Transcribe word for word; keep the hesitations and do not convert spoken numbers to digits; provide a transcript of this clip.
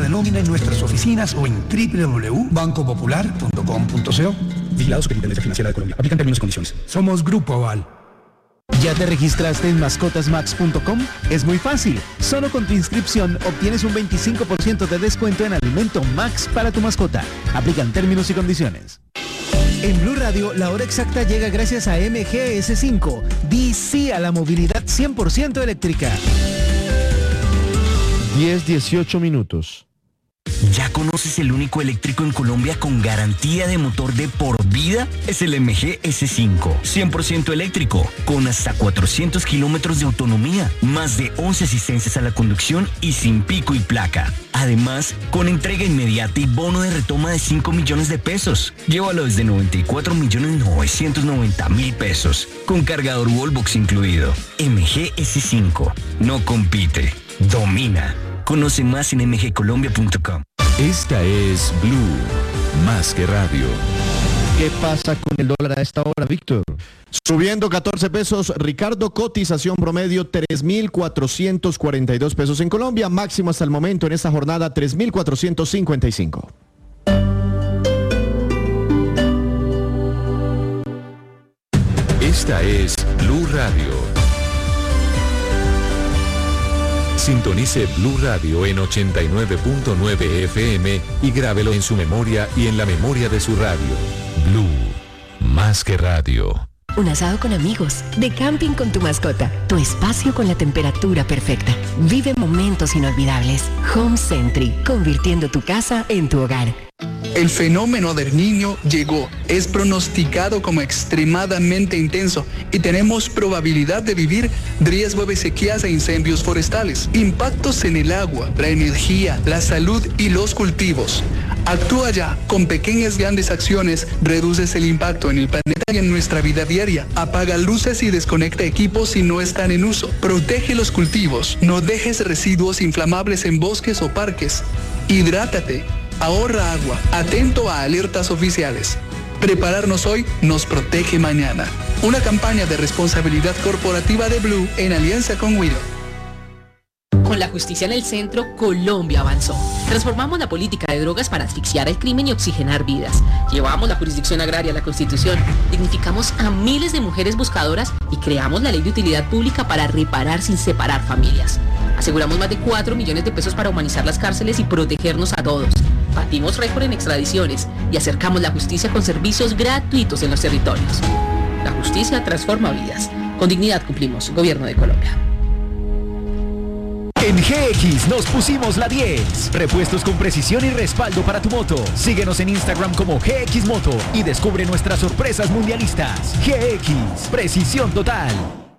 nómina en nuestras oficinas o en doble u doble u doble u punto banco popular punto com punto co. Vigilado Superintendencia Financiera de Colombia. Aplican términos y condiciones. Somos Grupo Aval. ¿Ya te registraste en mascotas max punto com? Es muy fácil. Solo con tu inscripción obtienes un veinticinco por ciento de descuento en alimento Max para tu mascota. Aplican términos y condiciones. En Blue Radio, la hora exacta llega gracias a M G S cinco. Di sí a la movilidad cien por ciento eléctrica. diez dieciocho minutos. ¿Ya conoces el único eléctrico en Colombia con garantía de motor de por vida? Es el M G S cinco, cien por ciento eléctrico, con hasta cuatrocientos kilómetros de autonomía, más de once asistencias a la conducción y sin pico y placa. Además, con entrega inmediata y bono de retoma de cinco millones de pesos. Llévalo desde noventa y cuatro millones novecientos noventa mil pesos, con cargador Wallbox incluido. M G S cinco, no compite, domina. Conoce más en m g colombia punto com. Esta es Blue, más que radio. ¿Qué pasa con el dólar a esta hora, Víctor? Subiendo catorce pesos, Ricardo, cotización promedio tres mil cuatrocientos cuarenta y dos pesos en Colombia, máximo hasta el momento en esta jornada tres mil cuatrocientos cincuenta y cinco. Esta es Blue Radio. Sintonice Blue Radio en ochenta y nueve punto nueve F M y grábelo en su memoria y en la memoria de su radio. Blue, más que radio. Un asado con amigos, de camping con tu mascota, tu espacio con la temperatura perfecta. Vive momentos inolvidables. Home Century, convirtiendo tu casa en tu hogar. El fenómeno del Niño llegó, es pronosticado como extremadamente intenso y tenemos probabilidad de vivir riesgo de sequías e incendios forestales, impactos en el agua, la energía, la salud y los cultivos. Actúa ya, con pequeñas grandes acciones reduces el impacto en el planeta y en nuestra vida diaria. Apaga luces y desconecta equipos si no están en uso. Protege los cultivos, no dejes residuos inflamables en bosques o parques. Hidrátate. Ahorra agua, atento a alertas oficiales. Prepararnos hoy nos protege mañana. Una campaña de responsabilidad corporativa de Blue en alianza con Wido. Con la justicia en el centro, Colombia avanzó. Transformamos la política de drogas para asfixiar el crimen y oxigenar vidas. Llevamos la jurisdicción agraria a la Constitución, dignificamos a miles de mujeres buscadoras y creamos la ley de utilidad pública para reparar sin separar familias. Aseguramos más de cuatro millones de pesos para humanizar las cárceles y protegernos a todos. Batimos récord en extradiciones y acercamos la justicia con servicios gratuitos en los territorios. La justicia transforma vidas. Con dignidad cumplimos. Gobierno de Colombia. En G X nos pusimos la diez. Repuestos con precisión y respaldo para tu moto. Síguenos en Instagram como G X Moto y descubre nuestras sorpresas mundialistas. G X, precisión total.